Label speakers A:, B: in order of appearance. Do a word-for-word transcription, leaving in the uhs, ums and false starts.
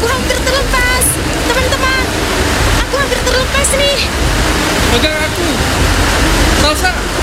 A: Aku hampir terlepas. Teman-teman, aku hampir terlepas nih.
B: Pegang aku. Salsa.